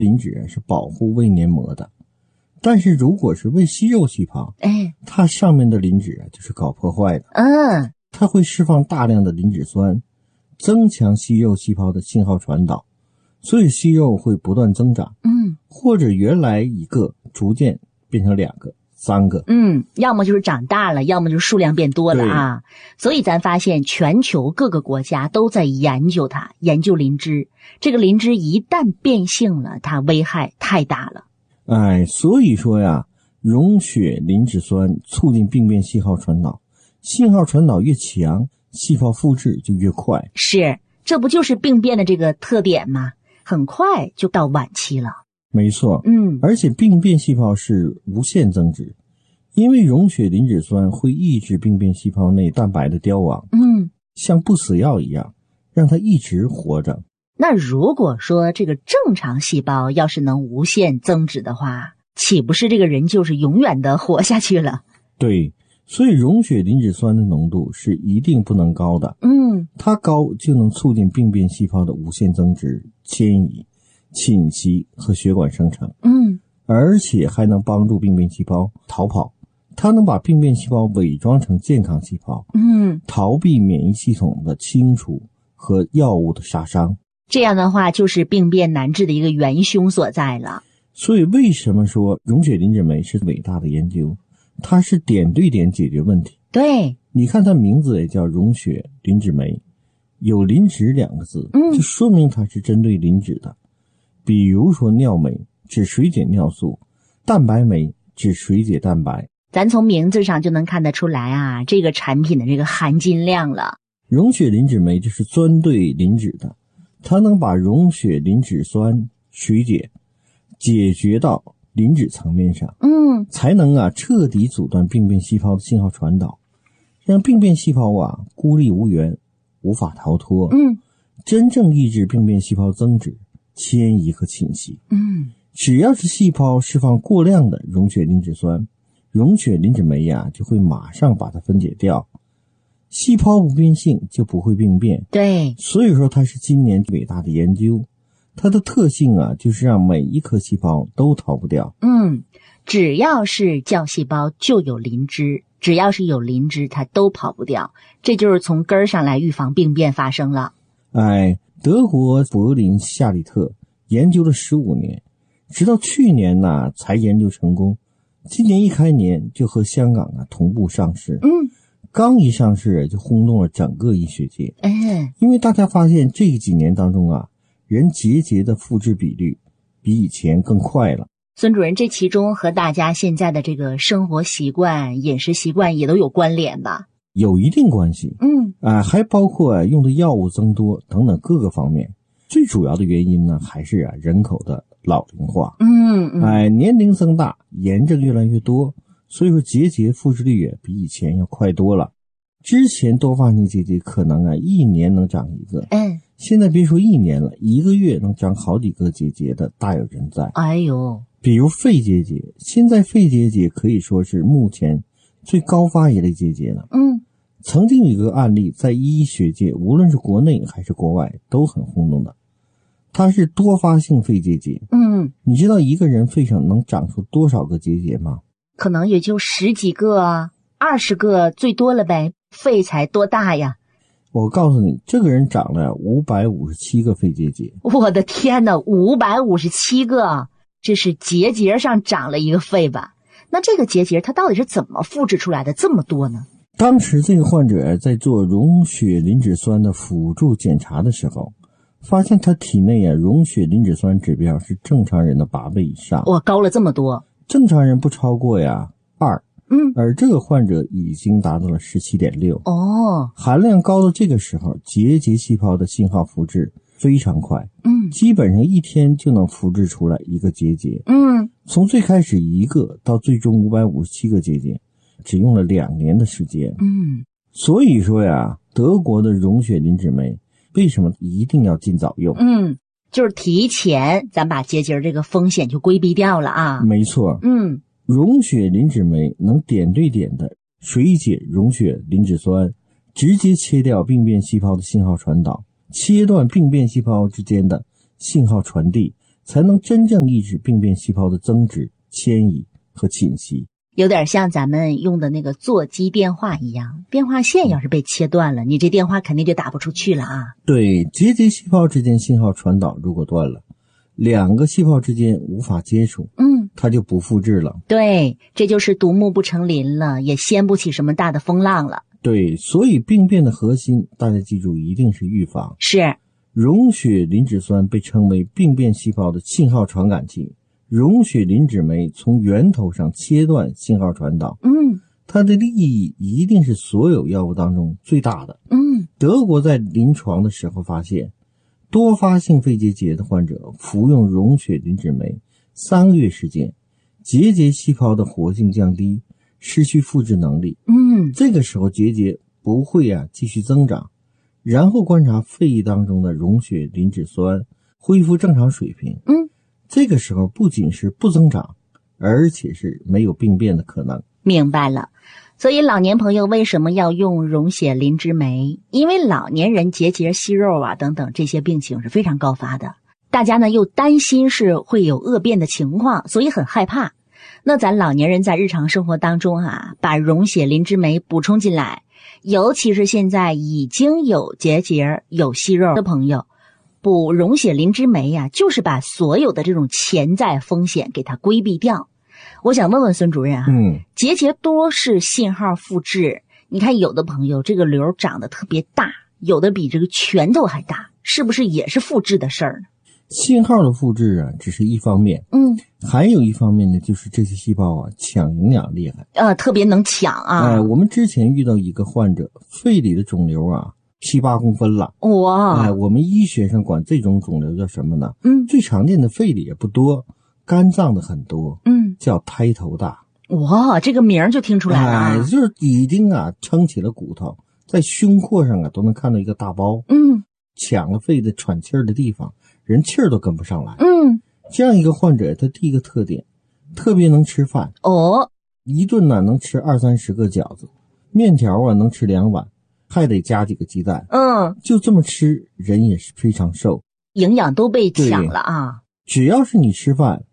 磷脂是保护胃黏膜的，但是如果是胃息肉细胞，它上面的磷脂就是搞破坏的。它会释放大量的磷脂酸，增强息肉细胞的信号传导，所以息肉会不断增长。或者原来一个逐渐变成2个、3个。 要么就是长大了，要么就是数量变多了啊。所以咱发现全球各个国家都在研究它，研究磷脂。这个磷脂一旦变性了，它危害太大了。 所以说呀，溶血磷脂酸促进病变信号传导，信号传导越强，细胞复制就越快。 是，这不就是病变的这个特点吗？很快就到晚期了。 没错。而且病变细胞是无限增殖，因为溶血磷脂酸会抑制病变细胞内蛋白的凋亡，像不死药一样，让它一直活着。 那如果说这个正常细胞要是能无限增殖的话，岂不是这个人就是永远的活下去了？ 对，所以溶血磷脂酸的浓度是一定不能高的。它高就能促进病变细胞的无限增殖、迁移、侵袭和血管生成。而且还能帮助病变细胞逃跑，它能把病变细胞伪装成健康细胞，逃避免疫系统的清除和药物的杀伤。 这样的话就是病变难治的一个元凶所在了。 所以为什么说溶血磷脂酶是伟大的研究？它是点对点解决问题。 对， 你看它名字也叫溶血磷脂酶，有磷脂2个字，就说明它是针对磷脂的。比如说尿酶指水解尿素，蛋白酶指水解蛋白。 咱从名字上就能看得出来啊，这个产品的这个含金量了。 溶血磷脂酶就是专对磷脂的，它能把溶血磷脂酸水解解决到磷脂层面上，才能彻底阻断病变细胞的信号传导，让病变细胞孤立无援，无法逃脱，真正抑制病变细胞增殖、迁移和侵袭。只要是细胞释放过量的溶血磷脂酸，溶血磷脂酶就会马上把它分解掉，细胞不变性就不会病变。 对， 所以说它是今年伟大的研究。它的特性就是让每一颗细胞都逃不掉。 只要是酵细胞就有磷脂，只要是有磷脂它都跑不掉，这就是从根儿上来预防病变发生了。 德国柏林夏利特研究了15年，直到去年才研究成功，今年一开年就和香港同步上市。刚一上市就轰动了整个医学界。因为大家发现这几年当中人结节的复制比率比以前更快了。 孙主任，这其中和大家现在的这个生活习惯、饮食习惯也都有关联吧？ 有一定关系。还包括用的药物增多等等各个方面。最主要的原因呢，还是人口的老龄化。年龄增大，炎症越来越多，所以说结节复制率比以前要快多了。之前多发性结节可能1年能长一个，现在别说1年了，1个月能长好几个结节的大有人在。比如肺结节，现在肺结节可以说是目前最高发一类结节了。曾经有一个案例在医学界，无论是国内还是国外都很轰动的，它是多发性肺结节。你知道一个人肺上能长出多少个结节吗？ 可能也就10几个20个最多了呗，肺才多大呀？ 我告诉你，这个人长了557个肺结节。 我的天哪，557个，这是结节上长了一个肺吧？那这个结节它到底是怎么复制出来的这么多呢？ 当时这个患者在做溶血磷脂酸的辅助检查的时候，发现他体内溶血磷脂酸指标是正常人的8倍以上。 高了这么多。 正常人不超过2，而这个患者已经达到了17.6。含量高到这个时候，结节细胞的信号复制非常快，基本上1天就能复制出来一个结节。从最开始1个到最终557个结节，只用了2年的时间。所以说德国的溶血磷脂酶为什么一定要尽早用？ 就是提前咱把结节这个风险就规避掉了啊。 没错。溶血磷脂酶能点对点的水解溶血磷脂酸，直接切掉病变细胞的信号传导，切断病变细胞之间的信号传递， 才能真正抑制病变细胞的增殖、迁移和侵袭。 有点像咱们用的那个座机电话一样，电话线要是被切断了，你这电话肯定就打不出去了啊。 对，结节细胞之间信号传导如果断了，两个细胞之间无法接触，它就不复制了。 对，这就是独木不成林了，也掀不起什么大的风浪了。 对，所以病变的核心，大家记住，一定是预防。 是， 溶血磷脂酸被称为病变细胞的信号传感器。溶血磷脂酶从源头上切断信号传导，它的利益一定是所有药物当中最大的。德国在临床的时候发现，多发性肺结节的患者服用溶血磷脂酶3个月时间，结节细胞的活性降低，失去复制能力。这个时候结节不会继续增长，然后观察肺液当中的溶血磷脂酸恢复正常水平。这个时候不仅是不增长，而且是没有病变的可能。 明白了。所以老年朋友为什么要用溶血磷脂酶？因为老年人结节、息肉等等这些病情是非常高发的，大家呢又担心是会有恶变的情况，所以很害怕。那咱老年人在日常生活当中把溶血磷脂酶补充进来，尤其是现在已经有结节、有息肉的朋友，补溶血磷脂酶就是把所有的这种潜在风险给它规避掉。我想问问孙主任结节多是信号复制，你看有的朋友这个瘤长得特别大，有的比这个拳头还大，是不是也是复制的事儿呢？ 信号的复制只是一方面，还有一方面呢，就是这些细胞抢营养厉害， 特别能抢我们之前遇到一个患者，肺里的肿瘤7、8公分了。 哇！ 我们医学上管这种肿瘤叫什么呢？最常见的肺里也不多，肝脏的很多，叫胎头大。 哇，这个名儿就听出来了就是已经撑起了骨头，在胸廓上都能看到一个大包，抢了肺的喘气儿的地方，人气儿都跟不上来。这样一个患者，他第一个特点，特别能吃饭。一顿能吃20-30个饺子，面条能吃2碗，还得加几个鸡蛋。就这么吃，人也是非常瘦， 营养都被抢了只要是你吃饭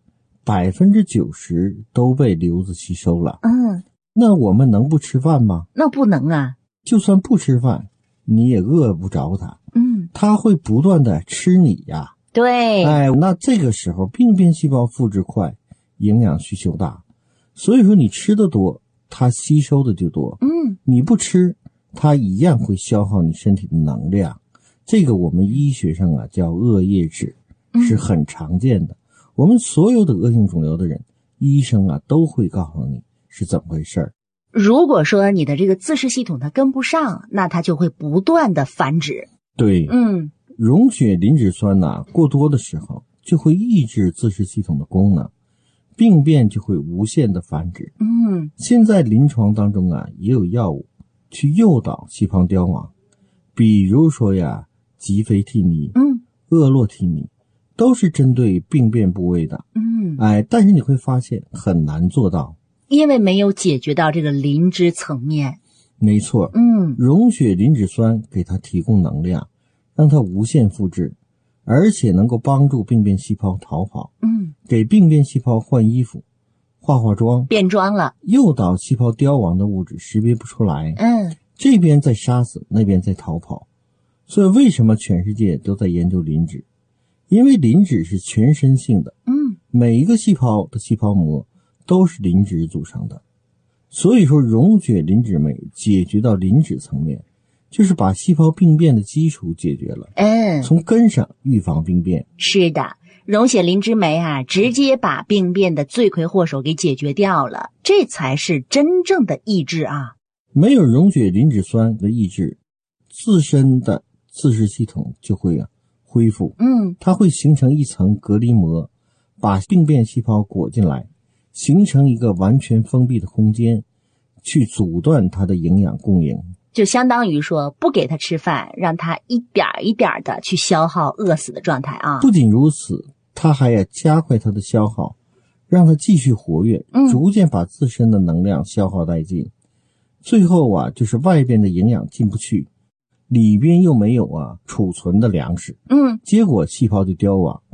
，90%都被瘤子吸收了。那我们能不吃饭吗？ 那不能就算不吃饭，你也饿不着它。它会不断的吃你对。 那这个时候病变细胞复制快，营养需求大，所以说你吃的多，它吸收的就多。你不吃，它一样会消耗你身体的能量。这个我们医学上叫恶液质，是很常见的。我们所有的恶性肿瘤的人，医生都会告诉你是怎么回事。 如果说你的这个自噬系统它跟不上，那它就会不断的繁殖。 对，溶血磷脂酸过多的时候，就会抑制自噬系统的功能，病变就会无限的繁殖。现在临床当中也有药物去诱导细胞凋亡，比如说吉非替尼、厄洛替尼，都是针对病变部位的。但是你会发现很难做到， 因为没有解决到这个磷脂层面。 没错，溶血磷脂酸给它提供能量，让它无限复制，而且能够帮助病变细胞逃跑，给病变细胞换衣服、化妆、 变装了， 诱导细胞凋亡的物质识别不出来，这边在杀死，那边在逃跑。所以为什么全世界都在研究磷脂？因为磷脂是全身性的，每一个细胞的细胞膜都是磷脂组成的。所以说溶血磷脂酶解决到磷脂层面，就是把细胞病变的基础解决了，从根上预防病变。 是的，溶血磷脂酶直接把病变的罪魁祸首给解决掉了，这才是真正的抑制没有溶血磷脂酸的抑制，自身的自噬系统就会恢复，它会形成一层隔离膜，把病变细胞裹进来，形成一个完全封闭的空间，去阻断它的营养供应。 就相当于说不给它吃饭，让它一点一点的去消耗饿死的状态不仅如此，它还要加快它的消耗，让它继续活跃，逐渐把自身的能量消耗殆尽。最后就是外边的营养进不去，里边又没有储存的粮食，结果细胞就凋亡，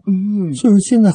所以说现在